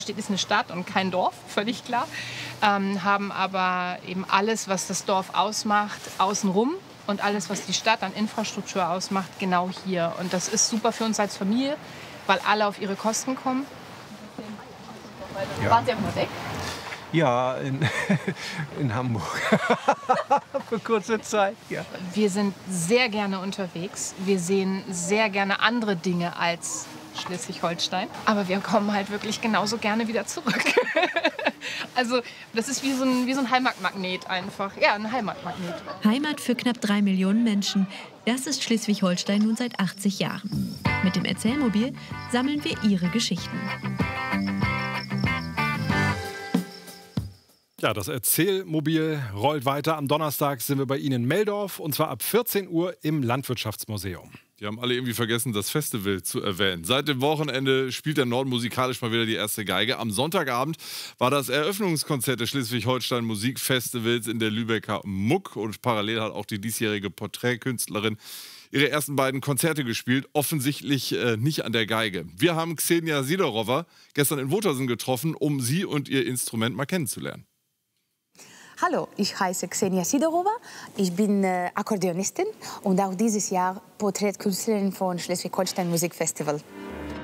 Stedt ist eine Stadt und kein Dorf, völlig klar. Haben aber eben alles, was das Dorf ausmacht, außenrum und alles, was die Stadt an Infrastruktur ausmacht, genau hier. Und das ist super für uns als Familie, weil alle auf ihre Kosten kommen. Ja. Waren Sie auch mal weg? Ja, in Hamburg. Für kurze Zeit, ja. Wir sind sehr gerne unterwegs. Wir sehen sehr gerne andere Dinge als Schleswig-Holstein. Aber wir kommen halt wirklich genauso gerne wieder zurück. Also das ist wie so ein Heimatmagnet einfach. Ja, ein Heimatmagnet. Heimat für knapp 3 Millionen Menschen. Das ist Schleswig-Holstein nun seit 80 Jahren. Mit dem Erzählmobil sammeln wir ihre Geschichten. Ja, das Erzählmobil rollt weiter. Am Donnerstag sind wir bei Ihnen in Meldorf und zwar ab 14 Uhr im Landwirtschaftsmuseum. Die haben alle irgendwie vergessen, das Festival zu erwähnen. Seit dem Wochenende spielt der Norden musikalisch mal wieder die erste Geige. Am Sonntagabend war das Eröffnungskonzert des Schleswig-Holstein Musikfestivals in der Lübecker Muck. Und parallel hat auch die diesjährige Porträtkünstlerin ihre ersten beiden Konzerte gespielt. Offensichtlich nicht an der Geige. Wir haben Xenia Sidorova gestern in Wotersen getroffen, um sie und ihr Instrument mal kennenzulernen. Hallo, ich heiße Xenia Sidorova, ich bin Akkordeonistin und auch dieses Jahr Porträtkünstlerin von Schleswig-Holstein Musikfestival.